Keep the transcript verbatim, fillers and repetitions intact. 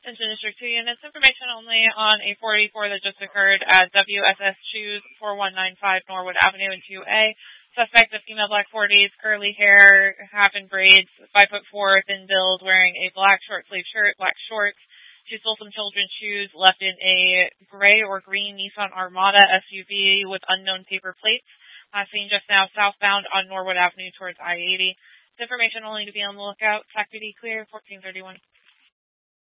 Attention District two units, information only on a four eighty-four that just occurred at W S S Shoes, four one nine five Norwood Avenue in two A. Suspect, a female, black forties, curly hair, half in braids, five foot four, thin build, wearing a black short sleeve shirt, black shorts. She stole some children's shoes left in a gray or green Nissan Armada S U V with unknown paper plates. Uh, seen just now southbound on Norwood Avenue towards I eighty. This information only to be on the lookout. T A C P D clear, fourteen thirty-one.